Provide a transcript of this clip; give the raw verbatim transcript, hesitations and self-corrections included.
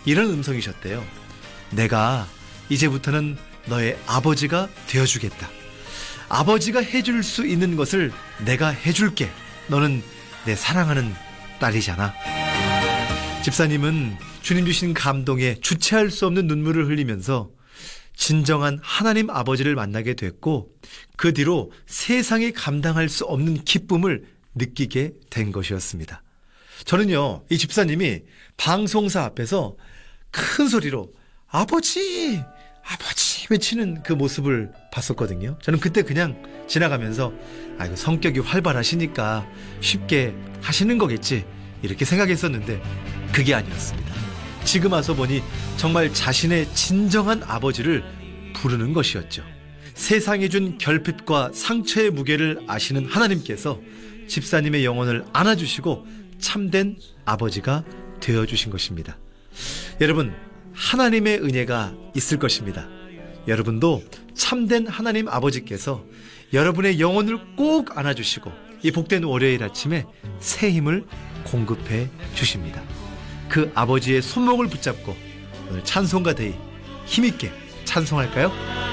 이런 음성이셨대요. 내가 이제부터는 너의 아버지가 되어주겠다. 아버지가 해줄 수 있는 것을 내가 해줄게. 너는 내 사랑하는 딸이잖아. 집사님은 주님 주신 감동에 주체할 수 없는 눈물을 흘리면서 진정한 하나님 아버지를 만나게 됐고, 그 뒤로 세상이 감당할 수 없는 기쁨을 느끼게 된 것이었습니다. 저는요, 이 집사님이 방송사 앞에서 큰 소리로 아버지! 아버지! 외치는 그 모습을 봤었거든요. 저는 그때 그냥 지나가면서 아, 이거 성격이 활발하시니까 쉽게 하시는 거겠지, 이렇게 생각했었는데 그게 아니었습니다. 지금 와서 보니 정말 자신의 진정한 아버지를 부르는 것이었죠. 세상이 준 결핍과 상처의 무게를 아시는 하나님께서 집사님의 영혼을 안아주시고 참된 아버지가 되어주신 것입니다. 여러분, 하나님의 은혜가 있을 것입니다. 여러분도 참된 하나님 아버지께서 여러분의 영혼을 꼭 안아주시고 이 복된 월요일 아침에 새 힘을 공급해 주십니다. 그 아버지의 손목을 붙잡고 오늘 찬송가 데이 힘있게 찬송할까요?